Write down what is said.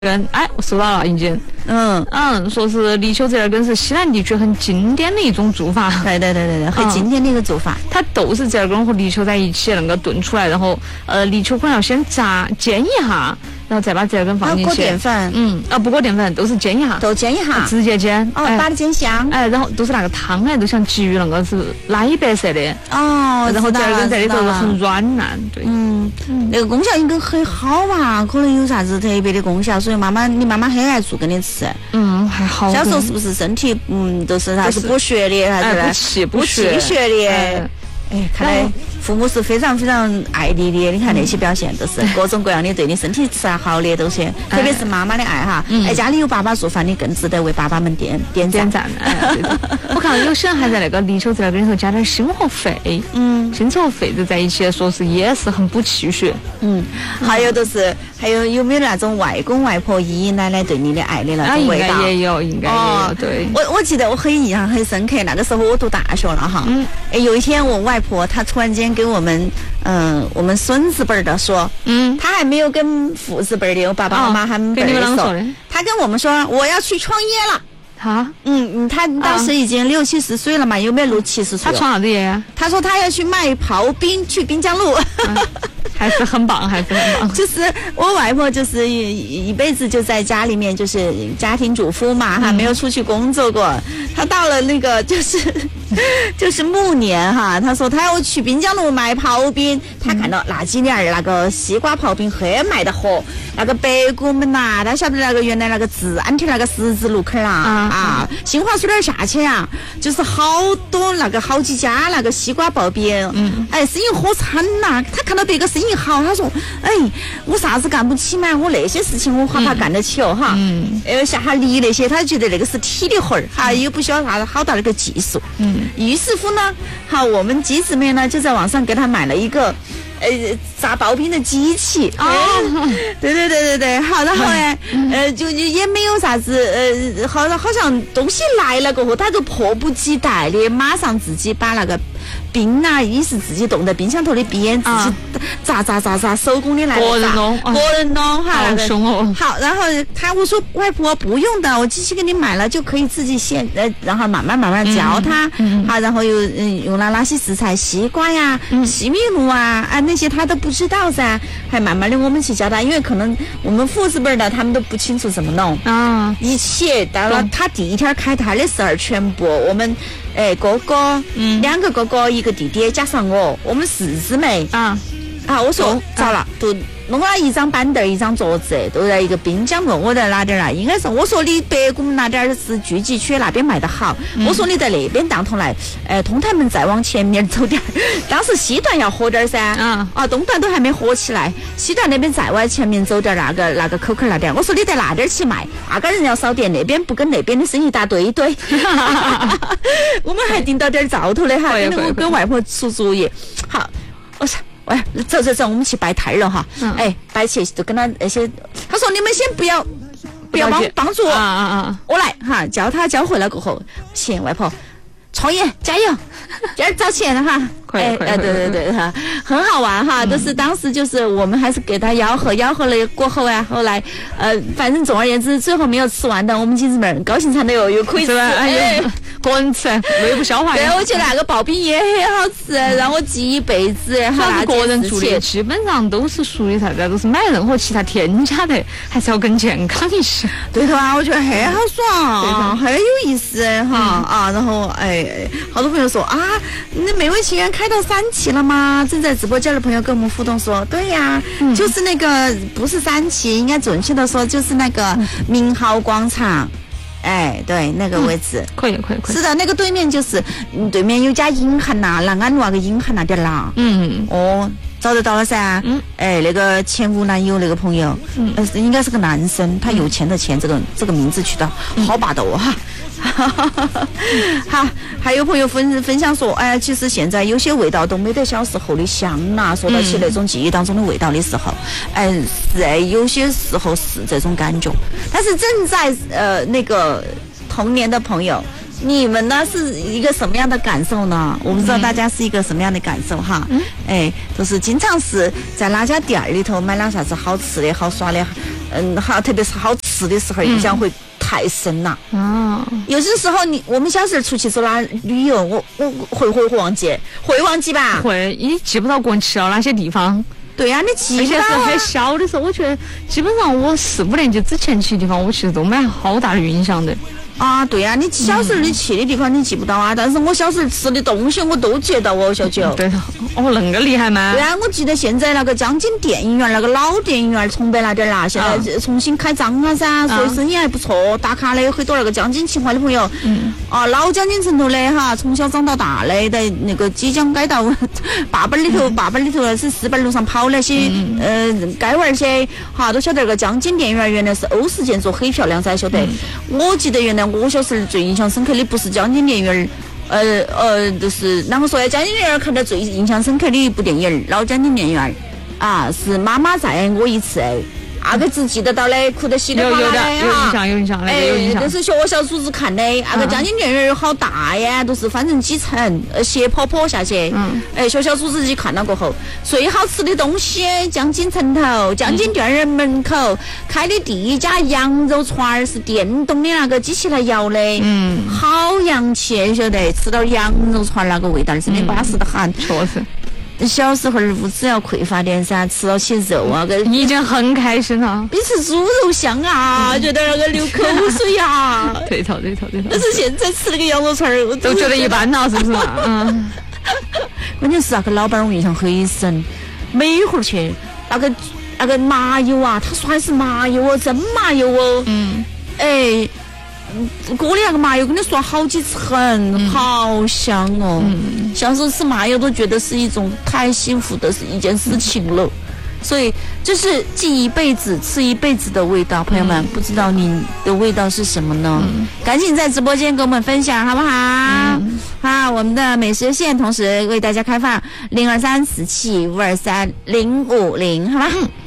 根，哎，我收到了已经。说是立秋折耳根是西南地区很经典的一种做法。 对，很经典的一个做法。 它都是折耳根和立秋在一起能够炖出来，然后立秋可能要先煎一下，然后再把折耳根放进去。 裹淀粉。 不裹淀粉，都是煎一下。 都煎一下。 直接煎。 把它煎香。 然后都是那个汤都像鲫鱼那个是奶白色的。然后折耳根在里头是很软烂。对。 那个功效应该很好吧？可能有啥子特别的功效，所以你妈妈很爱做给你吃。 还好。 小时候是不是身体都是啥子补血的，还是补气血的？看来父母是非常非常爱你的。你看那些表现都是各种各样的对你身体吃好的东西，特别是妈妈的爱哈。家里有爸爸做饭的更值得为爸爸们点赞。 我看有些人还在那个立秋折耳根里头加点星河肺。星河肺就在一起，说是也是很补气血。 还有没有那种外公外婆、爷爷奶奶对你的爱的那种味道？ 应该也有。对， 我记得我很印象很深刻，那个时候我读大学了哈。有一天我外婆她突然间给我们孙子辈的说，她还没有跟父子辈的我爸爸妈妈还没说，她跟我们说我要去创业了。他当时已经60、70岁了嘛，有没有60、70岁？ 他创啥子业呀？ 他说他要去卖刨冰，去滨江路。 还是很棒。 就是我外婆，就是一辈子就在家里面，就是家庭主妇嘛，还没有出去工作过。她到了那个就是暮年哈，她说她要去滨江路卖刨冰，她看到那几年那个西瓜刨冰很卖得火，那个北谷门呐，她晓得那个原来那个治安亭那个十字路口啦，新华书店下去呀，就是好多那个好几家那个西瓜刨冰，生意火惨呐。她看到别个生意好，他说：“我啥子干不起嘛？我那些事情我怕干得起哦，哈。下下泥那些，他觉得那个是体力活儿，哈，又不需要啥子好大的一个技术。于是乎呢，好，我们几姊妹呢就在网上给他买了一个炸刨冰的机器。对，好，然后呢，就也没有啥子好像东西来了过后，他就迫不及待的马上自己把那个冰一是自己冻在冰箱头的边，自己炸，手工的来个人弄哈， 好凶哦。 好，然后我说外婆不用的，我机器给你买了就可以自己先然后慢慢教他。好，然后又用了哪些食材，西瓜呀、西米露那些他都不知道噻，还慢慢的我们去教他，因为可能我们父子辈的他们都不清楚怎么弄一起到了他第一天开台的时候，全部我们哥哥2个哥哥1个弟弟加上我们4姊妹我说糟了，都弄了一张板凳、一张桌子，都在一个滨江路。我在哪点儿应该是我说你北谷门那点儿是聚集区，那边卖得好。我说你在那边当头来，通台门再往前面走点儿。当时西段要火点儿噻，东段都还没火起来，西段那边再往前面走点儿，那个口那点儿。我说你在那点儿去卖，那个人要少点，那边不跟那边的生意打对。我们还订到点儿灶头的哈，跟外婆出主意。好，我说。走，我们去摆摊了哈。摆起就跟他那些，他说你们先不要帮助我，我来哈，教会了过后，行，外婆创业加油，今儿找钱了哈。对哈，很好玩哈，都是当时就是我们还是给他吆喝了过后后来反正总而言之最后没有吃完的，我们几姊妹高兴惨的又可以吃， 个人吃胃不消化。 对，我觉得那个刨冰也很好吃，让我记一辈子。 他个人做的基本上都是属于啥子，都是买任何其他添加的，还是要更健康一些。 对头我觉得很好爽，很有意思哈然后好多朋友说那美味情缘开到3期了吗？正在直播间的朋友跟我们互动说，对呀，就是那个不是3期，应该准确的说就是那个明豪广场。对，那个位置可以。 是的，那个对面就是对面有家银行南安路那个银行那点啦。找得到了噻。那个前湖南有那个朋友，应该是个男生，他有钱的钱，这个名字取得好霸道哈。好，还有朋友分享说，其实现在有些味道都没得小时候的香啦。说到起那种记忆当中的味道的时候，是有些时候是这种感觉。但是正在那个童年的朋友，你们呢是一个什么样的感受呢？我不知道大家是一个什么样的感受哈。都是经常是在哪家店里头买了啥子好吃的好耍的， 好，特别是好吃的时候，印象会太深了。有些时候我们小时候出去走哪旅游，我会忘记吧？ 会，你记不到过去了哪些地方。 对呀，你记不到。 而且是很小的时候，我觉得基本上我4、5年级之前去的地方，我其实都没好大的印象的。 啊，对呀，你小时候你去的地方你记不到啊，但是我小时候吃的东西我都记得哦，小九。 对的，那个厉害吗？ 对啊，我记得现在那个江津电影院那个老电影院崇北那点啦，现在重新开张了噻，所以生意还不错，打卡的很多那个江津情怀的朋友。老江津城头的哈，从小长到大的，在那个即将改到坝本里头是4本路上跑那些街玩些哈，都晓得那个江津电影院原来是欧式建筑，很漂亮噻，晓得。我记得原来我小时候最印象深刻的不是江津电影院，就是啷个说呀？江津电影院看到最印象深刻的一部电影，老江津电影院啊，是妈妈再爱我一次。那个只记得到的，哭得稀里哗啦的哈，有印象，那个有印象。 这是学校组织看的，那个江津电影院好大呀，都是分成几层，斜坡下去。学校组织去看了过后，最好吃的东西，江津城头，江津电影院门口开的第一家羊肉串是电动的那个机器来摇的，好洋气，晓得吃到羊肉串那个味道真的巴适得很， 确实。 小时候物质要匮乏点噻，吃了些肉啊， 已经很开心了。 比吃猪肉香啊，觉得那个流口水啊。 对头。 但是现在吃那个羊肉串儿，我都觉得一般了，是不是？ 关键是那个老板我印象很深，每会儿去那个麻油啊，他说还是麻油哦，真麻油哦。锅里那个麻油跟你说好几层，好香哦。小时候吃麻油都觉得是一种太幸福的一件事情了，所以这是记一辈子吃一辈子的味道。朋友们，不知道你的味道是什么呢？赶紧在直播间跟我们分享好不好？好，我们的美食线同时为大家开放0234752350，好吧？